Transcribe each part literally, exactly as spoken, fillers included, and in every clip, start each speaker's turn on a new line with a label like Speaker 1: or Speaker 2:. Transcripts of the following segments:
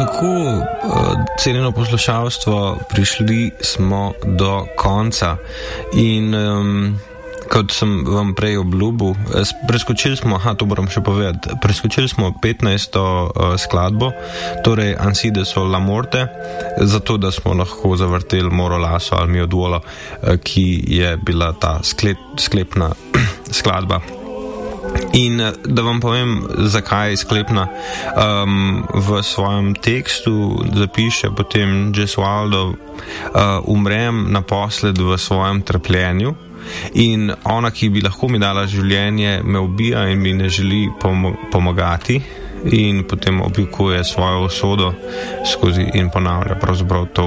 Speaker 1: tako, cenjeno poslušalstvo, prišli smo do konca in um, kot sem vam prej obljubil, preskočili smo, aha, to moram še povedati, preskočili smo petnajsto uh, skladbo, torej Ainsi de Sol la Morte, zato da smo lahko zavrteli Moro Lasso al mio duolo, uh, ki je bila ta sklep, sklepna skladba. In da vam povem, zakaj je sklepna, um, v svojem tekstu zapiše potem Gesualdo, uh, umrem naposled v svojem trpljenju in ona, ki bi lahko mi dala življenje, me ubija in mi ne želi pom- pomagati in potem oblikuje svojo usodo skozi in ponavlja pravzaprav to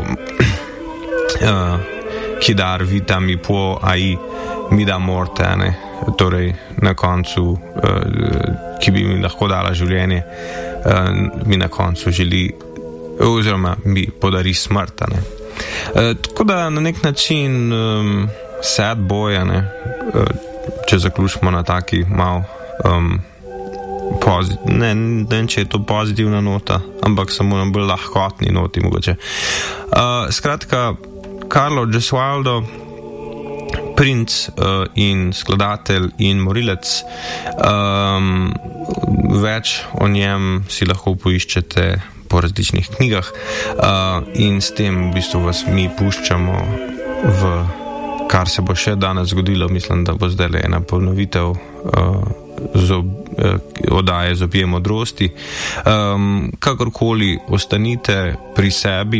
Speaker 1: uh, chi dar vita mi può ai mi da morte, ne? Torej na koncu, uh, ki bi mi lahko dala življenje, uh, mi na koncu želi oziroma mi podari smrt, ne? Uh, tako da na nek način um, sad boy, ne? Uh, če zaključimo na taki mal um, pozit- ne, ne vem, če je to pozitivna nota, ampak samo na bolj lahkotni noti mogoče. Uh, skratka, Carlo Gesualdo, princ uh, in skladatelj in morilec, um, več o njem si lahko poiščete po različnih knjigah, uh, in s tem v bistvu vas mi puščamo v kar se bo še danes zgodilo. Mislim, da bo zdaj ena ponovitev uh, zob, uh, odaje Zobje modrosti. Um, kakorkoli ostanite pri sebi.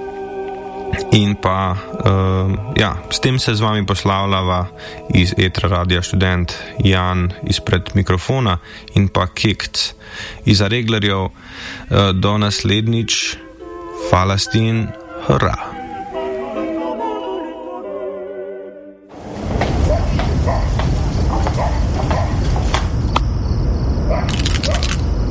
Speaker 1: In pa, uh, ja, s tem se z vami poslavljava iz Etra Radia Študent Jan izpred mikrofona in pa Kekt iza reglerjev. Uh, do naslednjič, Falastin, hurra!